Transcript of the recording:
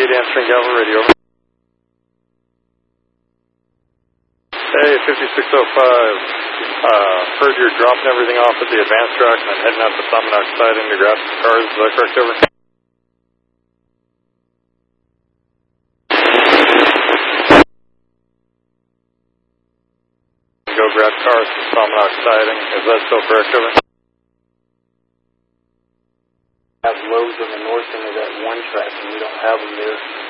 answering cavalry, over. Hey, 5605. Heard you're dropping everything off at the advanced track and then heading out to Somonauk siding to grab some cars. Is that correct, over? Go grab cars from Somonauk siding. Is that still correct, over? Have loads on the north end of that one track and we don't have them there.